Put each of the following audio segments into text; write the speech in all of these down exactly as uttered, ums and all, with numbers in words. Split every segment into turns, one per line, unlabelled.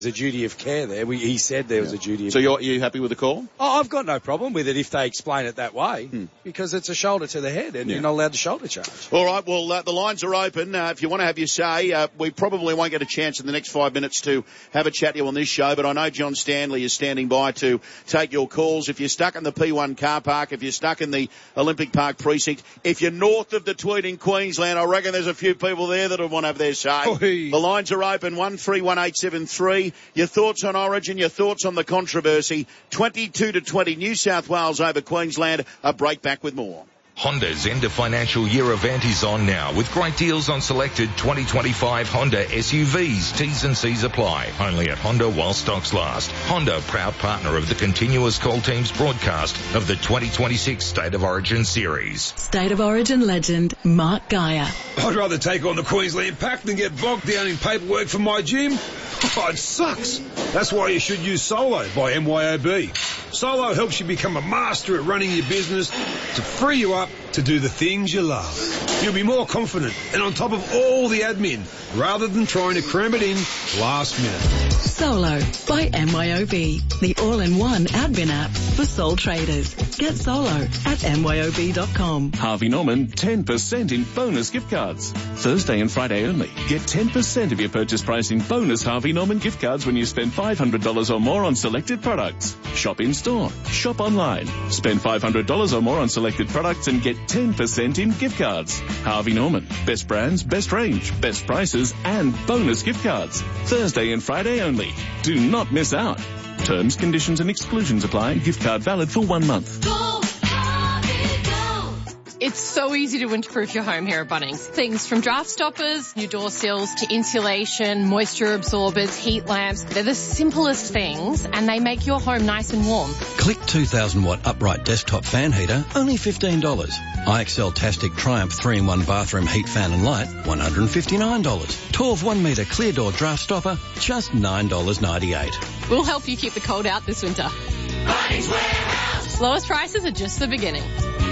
a duty of care there. We, he said there was yeah. a duty of
So
care.
you're, you happy with the call?
Oh, I've got no problem with it if they explain it that way, hmm. because it's a shoulder to the head and yeah. you're not allowed to shoulder charge.
All right, well, uh, the lines are open. Uh, if you want to have your say, uh, we probably won't get a chance in the next five minutes to have a chat to you on this show, but I know John Stanley is standing by to take your calls. If you're stuck in the P one car park, if you're stuck in the Olympic Park precinct, if you're north of the Tweed in Queensland, I reckon there's a few people there that will want to have their say.
Oy.
The lines are open, one three one eight seven three. Your thoughts on Origin, your thoughts on the controversy. twenty-two to twenty, New South Wales over Queensland. A break, back with more.
Honda's end of financial year event is on now with great deals on selected twenty twenty-five Honda S U Vs. T's and C's apply. Only at Honda while stocks last. Honda, proud partner of the Continuous Call Team's broadcast of the twenty twenty-six State of Origin series.
State of Origin legend Mark Geyer.
I'd rather take on the Queensland Pack than get bogged down in paperwork for my gym. Oh, it sucks. That's why you should use Solo by M Y O B. Solo helps you become a master at running your business to free you up to do the things you love. You'll be more confident and on top of all the admin rather than trying to cram it in last minute.
Solo by M Y O B, the all-in-one admin app for sole traders. Get Solo at M Y O B dot com.
Harvey Norman, ten percent in bonus gift cards. Thursday and Friday only. Get ten percent of your purchase price in bonus Harvey Norman gift cards when you spend five hundred dollars or more on selected products. Shop in store. Shop online. Spend five hundred dollars or more on selected products and get ten percent in gift cards. Harvey Norman. Best brands, best range, best prices, and bonus gift cards. Thursday and Friday only. Do not miss out. Terms, conditions, and exclusions apply. Gift card valid for one month.
Go, Harvey, go. It's so easy to winterproof your home here at Bunnings. Things from draft stoppers, new door sills, to insulation, moisture absorbers, heat lamps. They're the simplest things, and they make your home nice and warm.
Click two thousand watt upright desktop fan heater, only fifteen dollars. I X L Tastic Triumph three in one bathroom heat fan and light, one hundred fifty-nine dollars. twelve one metre clear door draft stopper, just nine dollars ninety-eight.
We'll help you keep the cold out this winter.
Bunnings Warehouse.
Lowest prices are just the beginning.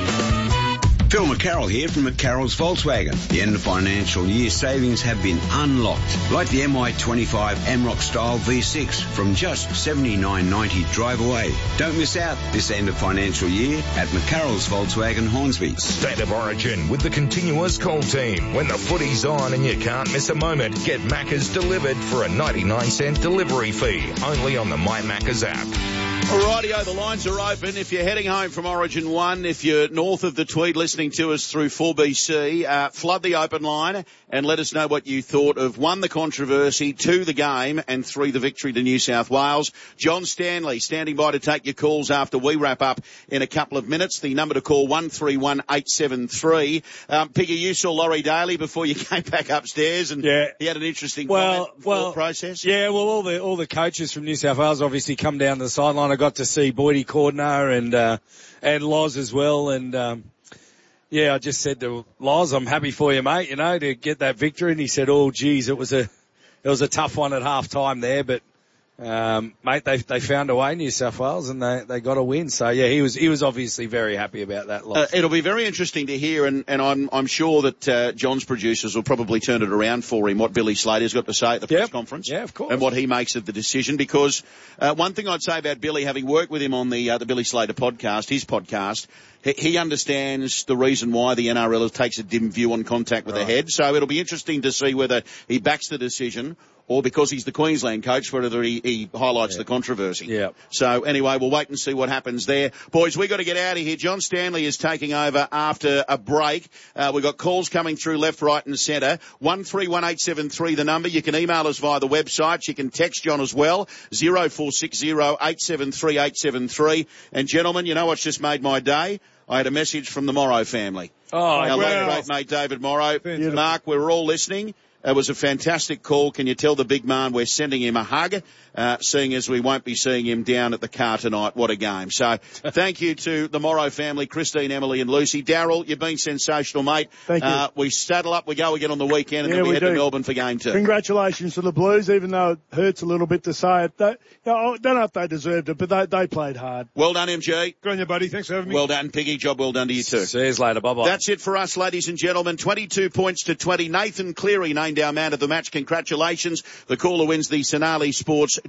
Phil McCarroll here from McCarroll's Volkswagen. The end of financial year savings have been unlocked, like the M Y twenty-five M ROC style V six from just seventy-nine ninety drive away. Don't miss out this end of financial year at McCarroll's Volkswagen Hornsby.
State of Origin with the Continuous Call Team. When the footy's on and you can't miss a moment, get Macca's delivered for a ninety-nine cent delivery fee. Only on the My Macca's app.
Alrightio, the lines are open. If you're heading home from Origin one, if you're north of the Tweed listening to us through four B C, uh, flood the open line and let us know what you thought of, one, the controversy, two, the game, and three, the victory to New South Wales. John Stanley standing by to take your calls after we wrap up in a couple of minutes. The number to call, one three one eight seven three. Um, Piggy, you saw Laurie Daly before you came back upstairs, and
yeah.
he had an interesting
well, well,
process.
Yeah, well, all the all the coaches from New South Wales obviously come down to the sideline. I got to see Boydie Cordner and uh, and Loz as well, and um, yeah, I just said to Loz, "I'm happy for you, mate. You know, to get that victory." And he said, "Oh, geez, it was a it was a tough one at half time there, but um, mate, they they found a way, New South Wales, and they they got a win." So yeah, he was he was obviously very happy about that loss.
Uh, it'll be very interesting to hear, and, and I'm I'm sure that uh, John's producers will probably turn it around for him. What Billy Slater's got to say at the
yep.
press conference,
yeah, of course,
and what he makes of the decision. Because uh, one thing I'd say about Billy, having worked with him on the uh, the Billy Slater podcast, his podcast, he, he understands the reason why the N R L takes a dim view on contact with right. the head. So it'll be interesting to see whether he backs the decision, or because he's the Queensland coach, whether he, he highlights yeah. the controversy.
Yeah.
So anyway, we'll wait and see what happens there. Boys, we've got to get out of here. John Stanley is taking over after a break. Uh, we've got calls coming through left, right and centre. one three one eight seven three, the number. You can email us via the website. You can text John as well, zero four six zero eight seven three eight seven three. And gentlemen, you know what's just made my day? I had a message from the Morrow family.
Oh,
Our
wow.
late great mate David Morrow. Beautiful. Mark, we're all listening. It was a fantastic call. Can you tell the big man we're sending him a hug, uh, seeing as we won't be seeing him down at the car tonight? What a game. So thank you to the Morrow family, Christine, Emily and Lucy. Darryl, you've been sensational, mate.
Thank you.
Uh, we saddle up, we go again on the weekend, and
yeah,
then we,
we
head
do.
to Melbourne for game two.
Congratulations to the Blues, even though it hurts a little bit to say it. They, you know, I don't know if they deserved it, but they, they played hard.
Well done, M G.
Good on you, buddy. Thanks for having me.
Well done, Piggy. Job well done to you too.
See you later. Bye-bye.
That's it for us, ladies and gentlemen. twenty-two points to twenty. Nathan Cleary, named Down man of the match. Congratulations. The caller wins the Sonali Sports